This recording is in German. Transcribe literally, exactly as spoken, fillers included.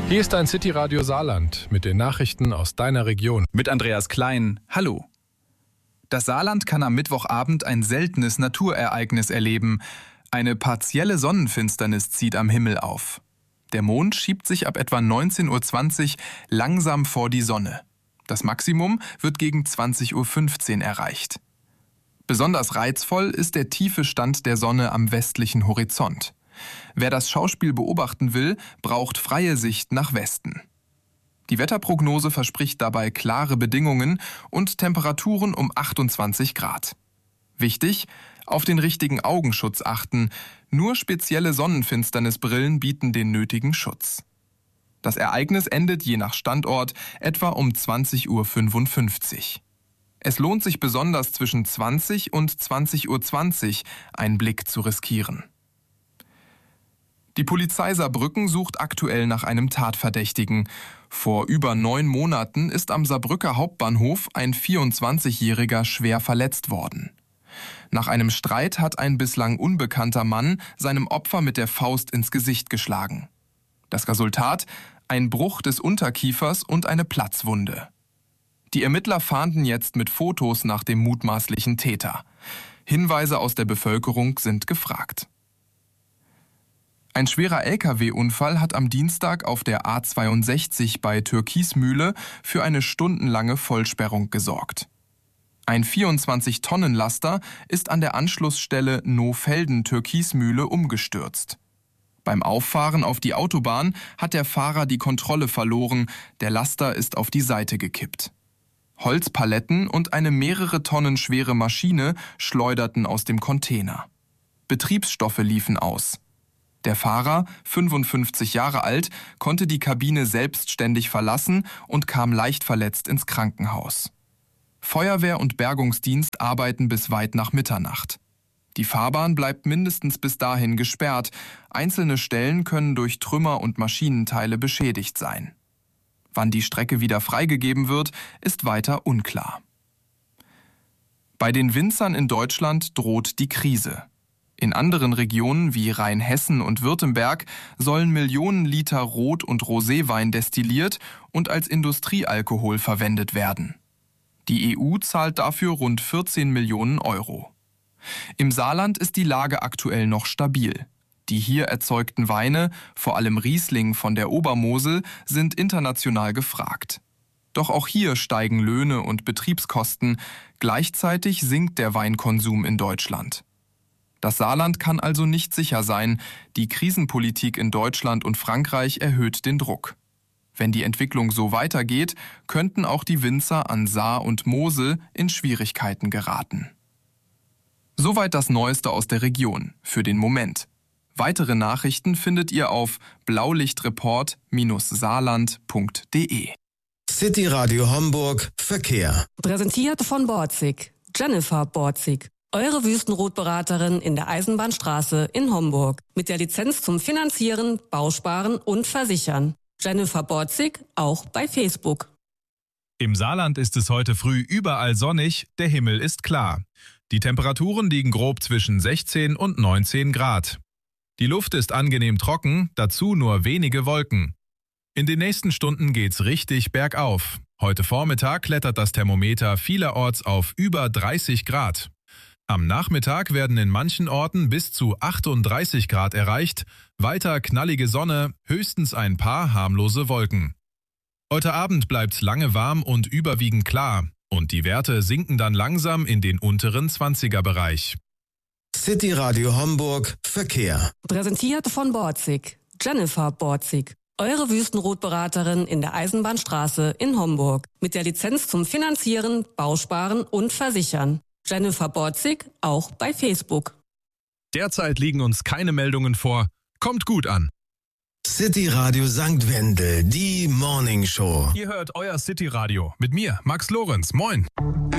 Hier ist dein City-Radio Saarland mit den Nachrichten aus deiner Region. Mit Andreas Klein. Hallo. Das Saarland kann am Mittwochabend ein seltenes Naturereignis erleben. Eine partielle Sonnenfinsternis zieht am Himmel auf. Der Mond schiebt sich ab etwa neunzehn Uhr zwanzig langsam vor die Sonne. Das Maximum wird gegen zwanzig Uhr fünfzehn erreicht. Besonders reizvoll ist der tiefe Stand der Sonne am westlichen Horizont. Wer das Schauspiel beobachten will, braucht freie Sicht nach Westen. Die Wetterprognose verspricht dabei klare Bedingungen und Temperaturen um achtundzwanzig Grad. Wichtig, auf den richtigen Augenschutz achten. Nur spezielle Sonnenfinsternisbrillen bieten den nötigen Schutz. Das Ereignis endet je nach Standort etwa um zwanzig Uhr fünfundfünfzig. Es lohnt sich besonders zwischen zwanzig und zwanzig Uhr zwanzig einen Blick zu riskieren. Die Polizei Saarbrücken sucht aktuell nach einem Tatverdächtigen. Vor über neun Monaten ist am Saarbrücker Hauptbahnhof ein vierundzwanzigjähriger schwer verletzt worden. Nach einem Streit hat ein bislang unbekannter Mann seinem Opfer mit der Faust ins Gesicht geschlagen. Das Resultat: ein Bruch des Unterkiefers und eine Platzwunde. Die Ermittler fahnden jetzt mit Fotos nach dem mutmaßlichen Täter. Hinweise aus der Bevölkerung sind gefragt. Ein schwerer L K W-Unfall hat am Dienstag auf der A zweiundsechzig bei Türkismühle für eine stundenlange Vollsperrung gesorgt. Ein vierundzwanzig-Tonnen-Laster ist an der Anschlussstelle Nohfelden-Türkismühle umgestürzt. Beim Auffahren auf die Autobahn hat der Fahrer die Kontrolle verloren, der Laster ist auf die Seite gekippt. Holzpaletten und eine mehrere Tonnen schwere Maschine schleuderten aus dem Container. Betriebsstoffe liefen aus. Der Fahrer, fünfundfünfzig Jahre alt, konnte die Kabine selbstständig verlassen und kam leicht verletzt ins Krankenhaus. Feuerwehr und Bergungsdienst arbeiten bis weit nach Mitternacht. Die Fahrbahn bleibt mindestens bis dahin gesperrt. Einzelne Stellen können durch Trümmer und Maschinenteile beschädigt sein. Wann die Strecke wieder freigegeben wird, ist weiter unklar. Bei den Winzern in Deutschland droht die Krise. In anderen Regionen wie Rheinhessen und Württemberg sollen Millionen Liter Rot- und Roséwein destilliert und als Industriealkohol verwendet werden. Die E U zahlt dafür rund vierzehn Millionen Euro. Im Saarland ist die Lage aktuell noch stabil. Die hier erzeugten Weine, vor allem Riesling von der Obermosel, sind international gefragt. Doch auch hier steigen Löhne und Betriebskosten. Gleichzeitig sinkt der Weinkonsum in Deutschland. Das Saarland kann also nicht sicher sein. Die Krisenpolitik in Deutschland und Frankreich erhöht den Druck. Wenn die Entwicklung so weitergeht, könnten auch die Winzer an Saar und Mosel in Schwierigkeiten geraten. Soweit das Neueste aus der Region, für den Moment. Weitere Nachrichten findet ihr auf blaulichtreport Bindestrich saarland punkt de. City Radio Homburg Verkehr. Präsentiert von Borzig. Jennifer Borzig. Eure Wüstenrotberaterin in der Eisenbahnstraße in Homburg. Mit der Lizenz zum Finanzieren, Bausparen und Versichern. Jennifer Borzig, auch bei Facebook. Im Saarland ist es heute früh überall sonnig, der Himmel ist klar. Die Temperaturen liegen grob zwischen sechzehn und neunzehn Grad. Die Luft ist angenehm trocken, dazu nur wenige Wolken. In den nächsten Stunden geht's richtig bergauf. Heute Vormittag klettert das Thermometer vielerorts auf über dreißig Grad. Am Nachmittag werden in manchen Orten bis zu achtunddreißig Grad erreicht, weiter knallige Sonne, höchstens ein paar harmlose Wolken. Heute Abend bleibt's lange warm und überwiegend klar und die Werte sinken dann langsam in den unteren zwanziger-Bereich. City Radio Homburg Verkehr. Präsentiert von Borzig. Jennifer Borzig. Eure Wüstenrotberaterin in der Eisenbahnstraße in Homburg. Mit der Lizenz zum Finanzieren, Bausparen und Versichern. Jennifer Borzig, auch bei Facebook. Derzeit liegen uns keine Meldungen vor. Kommt gut an. City Radio Sankt Wendel, die Morning Show. Ihr hört euer City Radio mit mir, Max Lorenz. Moin.